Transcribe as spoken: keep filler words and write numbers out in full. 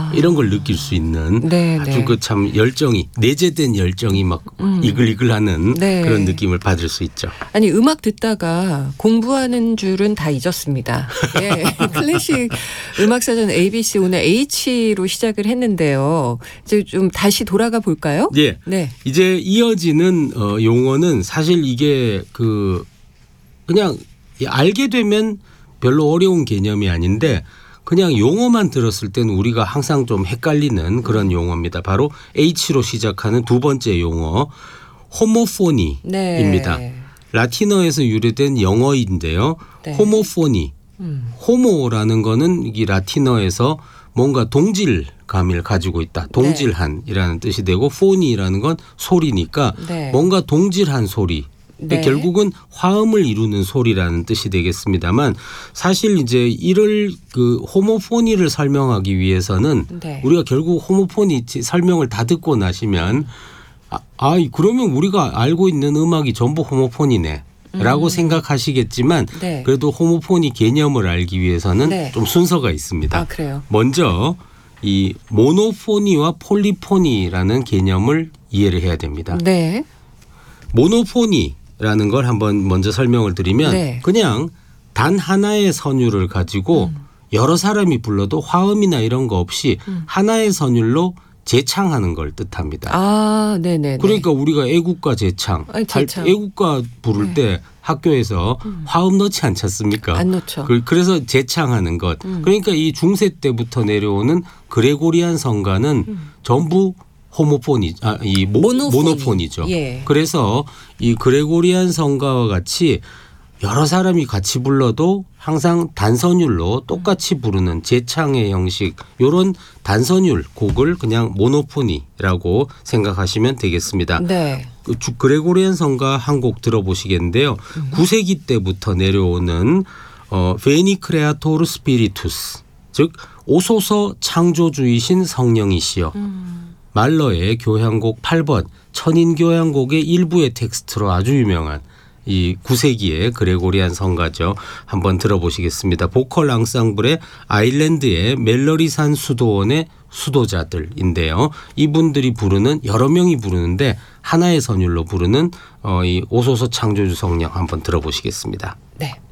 아. 이런 걸 느낄 수 있는 네, 아주 네. 그 참 열정이 내재된 열정이 막 음. 이글이글하는 네. 그런 느낌을 받을 수 있죠. 아니 음악 듣다가 공부하는 줄은 다 잊었습니다. 예. 클래식 음악사전 에이비씨 오늘 H로 시작을 했는데요. 이제 좀 다시 돌아가 볼까요? 예. 네. 이제 이어지는 어, 용어는 사실 이게 그 그냥 알게 되면 별로 어려운 개념이 아닌데 그냥 용어만 들었을 때는 우리가 항상 좀 헷갈리는 그런 용어입니다. 바로 H로 시작하는 두 번째 용어 호모포니입니다. 네. 라틴어에서 유래된 영어인데요. 네. 호모포니. 음. 호모라는 거는 이 라틴어에서 뭔가 동질감을 가지고 있다. 동질한이라는 네. 뜻이 되고 포니라는 건 소리니까 네. 뭔가 동질한 소리. 네. 결국은 화음을 이루는 소리라는 뜻이 되겠습니다만 사실 이제 이를 그 호모포니를 설명하기 위해서는 네. 우리가 결국 호모포니 설명을 다 듣고 나시면 아, 아 그러면 우리가 알고 있는 음악이 전부 호모포니네. 라고 음. 생각하시겠지만 네. 그래도 호모포니 개념을 알기 위해서는 네. 좀 순서가 있습니다. 아, 그래요? 먼저 이 모노포니와 폴리포니라는 개념을 이해를 해야 됩니다. 네. 모노포니라는 걸 한번 먼저 설명을 드리면 네. 그냥 단 하나의 선율을 가지고 음. 여러 사람이 불러도 화음이나 이런 거 없이 음. 하나의 선율로 재창하는 걸 뜻합니다. 아, 네네. 그러니까 우리가 애국가 재창, 아니, 재창. 애국가 부를 네. 때 학교에서 음. 화음 넣지 않지 않습니까? 안 넣죠. 그, 그래서 재창하는 것. 음. 그러니까 이 중세 때부터 내려오는 그레고리안 성가는 음. 전부 호모포니, 아, 이 모, 모노포니. 모노포니죠. 예. 그래서 이 그레고리안 성가와 같이 여러 사람이 같이 불러도 항상 단선율로 똑같이 부르는 재창의 형식 이런 단선율 곡을 그냥 모노포니라고 생각하시면 되겠습니다. 네. 그 그레고리안 성가 한 곡 들어보시겠는데요. 음. 구 세기 때부터 내려오는 어, 베니 크레아토르 스피리투스 즉 오소서 창조주이신 성령이시여. 음. 말러의 교향곡 팔 번 천인교향곡의 일부의 텍스트로 아주 유명한 이 구 세기의 그레고리안 성가죠. 한번 들어보시겠습니다. 보컬 앙상블의 아일랜드의 멜러리산 수도원의 수도자들인데요. 이분들이 부르는 여러 명이 부르는데 하나의 선율로 부르는 어, 이 오소서 창조주 성령 한번 들어보시겠습니다. 네.